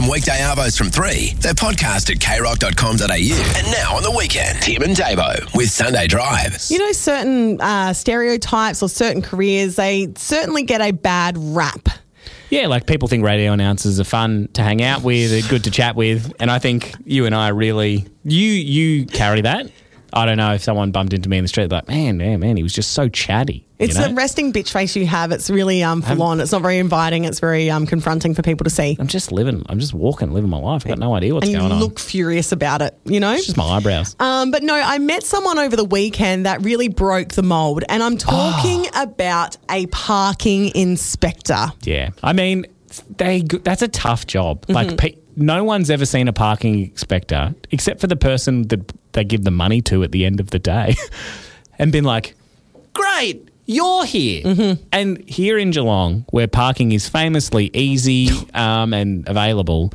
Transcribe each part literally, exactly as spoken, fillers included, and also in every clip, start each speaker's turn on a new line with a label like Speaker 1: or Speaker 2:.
Speaker 1: weekday arvos from three. They're podcast at k rock dot com dot a u. And now on the weekend, Tim and Davo with Sunday Drive.
Speaker 2: You know, certain uh, stereotypes or certain careers, they certainly get a bad rap.
Speaker 3: Yeah, like people think radio announcers are fun to hang out with, they're good to chat with, and I think you and I really, you you carry that. I don't know if someone bumped into me in the street, like, man, man, man, he was just so chatty.
Speaker 2: It's
Speaker 3: you know?
Speaker 2: the resting bitch face you have. It's really um, full on. It's not very inviting. It's very um, confronting for people to see.
Speaker 3: I'm just living, I'm just walking, living my life. I've got no idea what's
Speaker 2: and
Speaker 3: going on.
Speaker 2: And you look furious about it, you know?
Speaker 3: It's just my eyebrows.
Speaker 2: Um, but no, I met someone over the weekend that really broke the mould, and I'm talking oh. about a parking inspector.
Speaker 3: Yeah. I mean, they that's a tough job.
Speaker 2: Mm-hmm.
Speaker 3: Like, pe- no one's ever seen a parking inspector except for the person that they give the money to at the end of the day and been like, great, you're here. Mm-hmm. And here in Geelong, where parking is famously easy um, and available,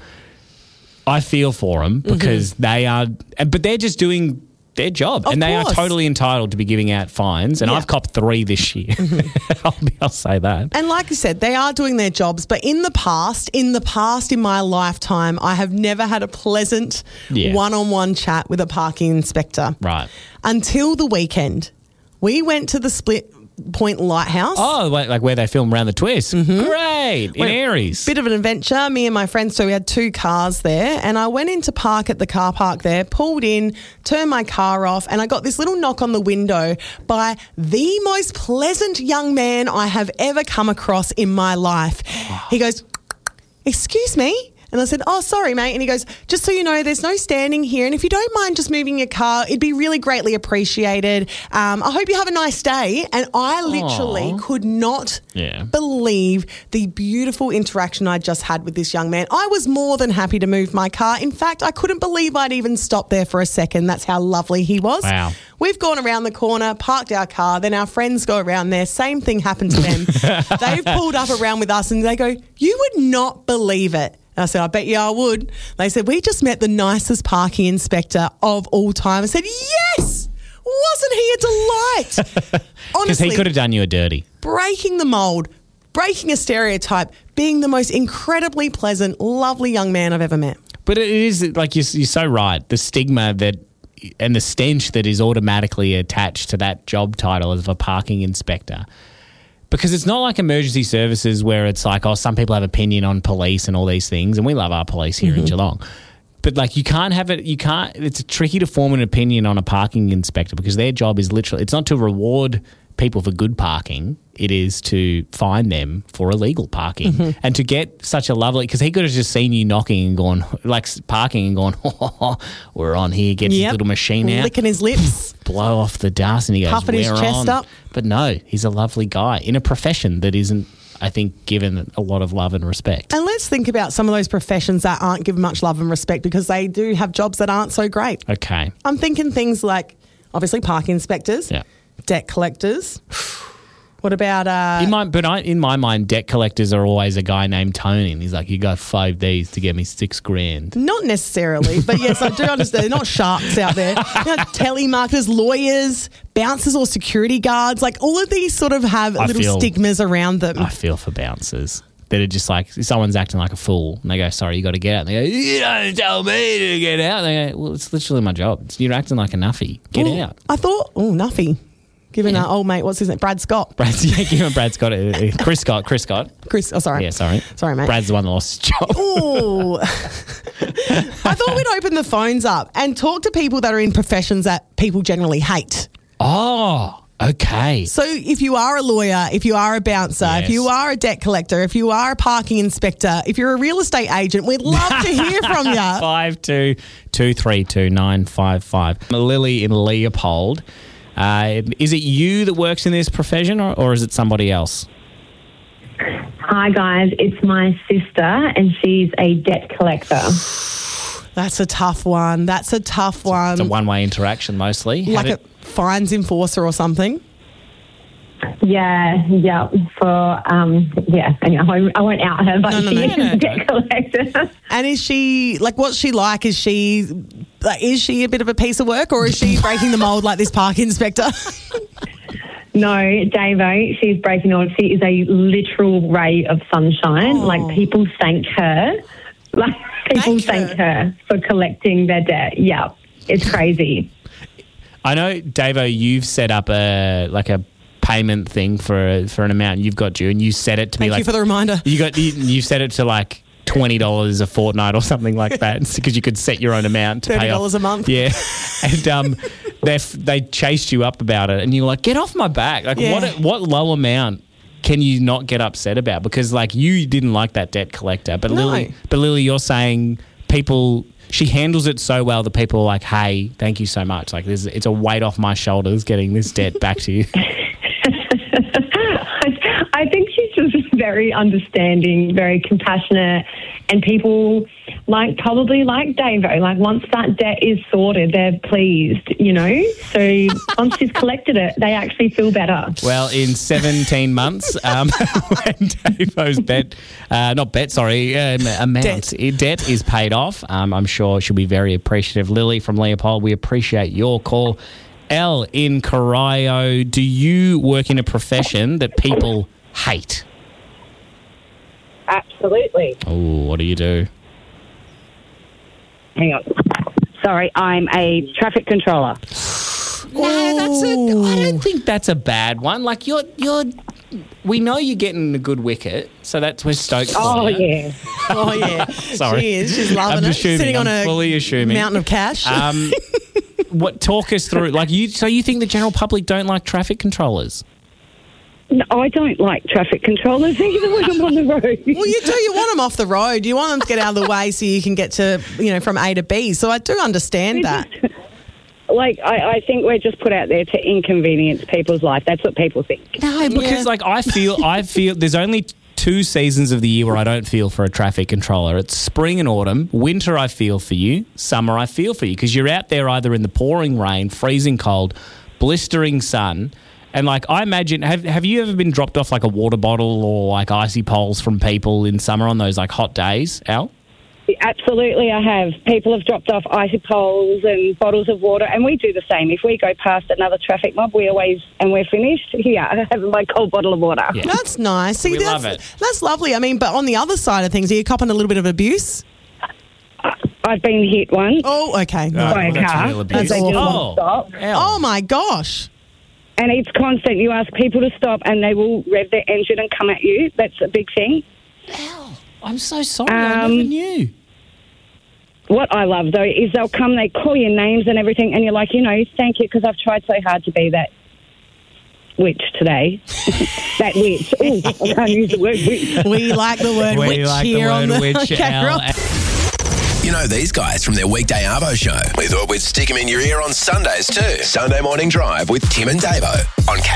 Speaker 3: I feel for them because mm-hmm. they are, but they're just doing their job,
Speaker 2: of
Speaker 3: and they
Speaker 2: course.
Speaker 3: are totally entitled to be giving out fines. And
Speaker 2: yeah.
Speaker 3: I've copped three this year. Mm-hmm. I'll, be, I'll say that.
Speaker 2: And like you said, they are doing their jobs. But in the past, in the past, in my lifetime, I have never had a pleasant
Speaker 3: yeah.
Speaker 2: one-on-one chat with a parking inspector.
Speaker 3: Right.
Speaker 2: Until the weekend, we went to the Split Point Lighthouse.
Speaker 3: Oh, like where they film Around the Twist. Mm-hmm. Great. In Aries.
Speaker 2: Bit of an adventure. Me and my friends, so we had two cars there, and I went in to park at the car park there, pulled in, turned my car off, and I got this little knock on the window by the most pleasant young man I have ever come across in my life. He goes, "Excuse me?" And I said, "Oh, sorry, mate." And he goes, "Just so you know, there's no standing here. And if you don't mind just moving your car, it'd be really greatly appreciated. Um, I hope you have a nice day." And I literally
Speaker 3: Aww.
Speaker 2: could not
Speaker 3: yeah.
Speaker 2: believe the beautiful interaction I just had with this young man. I was more than happy to move my car. In fact, I couldn't believe I'd even stopped there for a second. That's how lovely he was.
Speaker 3: Wow.
Speaker 2: We've gone around the corner, parked our car, then our friends go around there. Same thing happened to them. They've pulled up around with us and they go, "You would not believe it." And I said, "I bet you I would." They said, "We just met the nicest parking inspector of all time." I said, "Yes! Wasn't he a delight?" Honestly.
Speaker 3: Because he could have done you a dirty.
Speaker 2: Breaking the mould, breaking a stereotype, being the most incredibly pleasant, lovely young man I've ever met.
Speaker 3: But it is, like, you're, you're so right, the stigma that and the stench that is automatically attached to that job title of a parking inspector. Because it's not like emergency services where it's like, oh, some people have opinion on police and all these things, and we love our police here mm-hmm. in Geelong. But, like, you can't have it, you can't, it's tricky to form an opinion on a parking inspector because their job is literally, it's not to reward people for good parking, it is to fine them for illegal parking. Mm-hmm. And to get such a lovely, because he could have just seen you knocking and gone, like parking and gone, oh, we're on here, get
Speaker 2: yep.
Speaker 3: his little machine out.
Speaker 2: Licking his lips.
Speaker 3: Blow off the dust and he goes,
Speaker 2: puffing his
Speaker 3: we're
Speaker 2: chest
Speaker 3: on.
Speaker 2: up.
Speaker 3: But no, he's a lovely guy in a profession that isn't, I think, given a lot of love and respect.
Speaker 2: And let's think about some of those professions that aren't given much love and respect because they do have jobs that aren't so great.
Speaker 3: Okay.
Speaker 2: I'm thinking things like, obviously, parking inspectors,
Speaker 3: yeah.
Speaker 2: debt collectors. What about... Uh,
Speaker 3: in my, but I, in my mind, debt collectors are always a guy named Tony, and he's like, you got five days to get me six grand.
Speaker 2: Not necessarily, but yes, I do understand. They're not sharks out there. You know, telemarketers, lawyers, bouncers or security guards, like all of these sort of have
Speaker 3: I
Speaker 2: little
Speaker 3: feel,
Speaker 2: stigmas around them.
Speaker 3: I feel for bouncers. That are just like, someone's acting like a fool, and they go, sorry, you got to get out. And they go, you don't tell me to get out. And they go, well, it's literally my job. It's, you're acting like a nuffy. Get
Speaker 2: well,
Speaker 3: out.
Speaker 2: I thought, oh, nuffy. Giving
Speaker 3: yeah.
Speaker 2: our old mate, what's his name? Brad Scott.
Speaker 3: Brad, yeah, give him Brad Scott. Uh, Chris Scott. Chris Scott.
Speaker 2: Chris, oh, sorry.
Speaker 3: Yeah, sorry.
Speaker 2: Sorry, mate.
Speaker 3: Brad's the one that lost his job.
Speaker 2: Oh. I thought we'd open the phones up and talk to people that are in professions that people generally hate.
Speaker 3: Oh, okay.
Speaker 2: So if you are a lawyer, if you are a bouncer,
Speaker 3: Yes.
Speaker 2: if you are a debt collector, if you are a parking inspector, if you're a real estate agent, we'd love to hear from you.
Speaker 3: Five two two three two nine five five. Lily in Leopold. Uh, is it you that works in this profession or, or is it somebody else?
Speaker 4: Hi, guys. It's my sister, and she's a debt collector.
Speaker 2: That's a tough one. That's a tough one.
Speaker 3: It's a one-way interaction mostly. How
Speaker 2: Like
Speaker 3: did-
Speaker 2: a fines enforcer or something?
Speaker 4: Yeah, yeah. For, um, yeah, anyway, I won't, I won't out her, but
Speaker 2: No, no,
Speaker 4: she
Speaker 2: no,
Speaker 4: is
Speaker 3: no,
Speaker 4: a debt collector.
Speaker 2: And is she, like, what's she like? Is she, like, is she a bit of a piece of work or is she breaking the mould like this park inspector?
Speaker 4: No, Davo, she's breaking on. She is a literal ray of sunshine.
Speaker 2: Oh.
Speaker 4: Like, people thank her Like, people
Speaker 2: Thank
Speaker 4: thank her for collecting their debt. Yeah, it's crazy.
Speaker 3: I know, Davo, you've set up a like a payment thing for for an amount you've got due, and you set it to
Speaker 2: Thank
Speaker 3: me like
Speaker 2: you for the reminder.
Speaker 3: You got you, you set it to like twenty dollars a fortnight or something like that, because you could set your own amount to pay off.
Speaker 2: thirty dollars a month.
Speaker 3: Yeah, and um, they they chased you up about it, and you're like, get off my back! Like,
Speaker 2: Yeah.
Speaker 3: what what low amount can you not get upset about? Because like you didn't like that debt collector, but
Speaker 2: No.
Speaker 3: Lily, but Lily, you're saying people. She handles it so well that people are like, hey, thank you so much. Like, this, it's a weight off my shoulders getting this debt back to you.
Speaker 4: I, I think she's just very understanding, very compassionate, and people like probably like Davo. Like, once that debt is sorted, they're pleased, you know. So once she's collected it, they actually feel better.
Speaker 3: Well, in seventeen months, um, when Davo's bet, uh, not bet, sorry, um, amount,
Speaker 2: Debt.
Speaker 3: debt. debt is paid off, um, I'm sure she'll be very appreciative. Lily from Leopold, we appreciate your call. Elle in Corio, do you work in a profession that people hate?
Speaker 5: Absolutely.
Speaker 3: Oh, what do you do?
Speaker 5: Hang on. Sorry, I'm a traffic controller.
Speaker 3: No, that's a. I don't think that's a bad one. Like, you're, you're. We know you're getting a good wicket, so that's we're stoked for
Speaker 5: Oh,
Speaker 3: you.
Speaker 5: yeah.
Speaker 2: Oh, yeah.
Speaker 3: Sorry.
Speaker 2: She is. She's loving
Speaker 3: I'm
Speaker 2: it.
Speaker 3: assuming,
Speaker 2: Sitting on
Speaker 3: I'm
Speaker 2: a
Speaker 3: fully assuming.
Speaker 2: mountain of cash.
Speaker 3: Um, what? Talk us through. Like, you. So you think the general public don't like traffic controllers?
Speaker 5: No, I don't like traffic controllers either when I'm on the road.
Speaker 2: Well, you do. You want them off the road. You want them to get out of the way so you can get to, you know, from A to B. So I do understand that.
Speaker 5: Like, I, I think we're just put out there to inconvenience people's life. That's what people think.
Speaker 3: No, because
Speaker 2: Yeah.
Speaker 3: like I feel, I feel there's only two seasons of the year where I don't feel for a traffic controller. It's spring and autumn. Winter, I feel for you. Summer, I feel for you, because you're out there either in the pouring rain, freezing cold, blistering sun. And like, I imagine, have have you ever been dropped off like a water bottle or like icy poles from people in summer on those like hot days, Al?
Speaker 5: Absolutely, I have. People have dropped off icy poles and bottles of water, and we do the same. If we go past another traffic mob, we always, and we're finished, here, I have my cold bottle of water.
Speaker 3: Yeah.
Speaker 2: That's nice. See,
Speaker 3: We
Speaker 2: that's,
Speaker 3: love it.
Speaker 2: That's lovely. I mean, but on the other side of things, are you copping a little bit of abuse?
Speaker 5: I've been hit once.
Speaker 2: Oh, okay. No.
Speaker 5: By a
Speaker 3: that's
Speaker 5: car.
Speaker 3: real abuse.
Speaker 5: They just
Speaker 3: Oh.
Speaker 5: won't stop.
Speaker 3: Al.
Speaker 2: Oh, my gosh.
Speaker 5: And it's constant. You ask people to stop and they will rev their engine and come at you. That's a big thing.
Speaker 3: Al, I'm so sorry. I never
Speaker 5: Um,
Speaker 3: knew.
Speaker 5: What I love, though, is they'll come, they call your names and everything, and you're like, you know, thank you, because I've tried so hard to be that witch today. That witch. Ooh, I can't use the word witch.
Speaker 2: We like the word
Speaker 3: We
Speaker 2: witch
Speaker 3: like the
Speaker 2: here on
Speaker 3: word
Speaker 2: the
Speaker 3: witch,
Speaker 2: Okay,
Speaker 3: Al.
Speaker 2: right.
Speaker 1: You know these guys from their weekday Arvo show. We thought we'd stick them in your ear on Sundays too. Sunday Morning Drive with Tim and Davo on K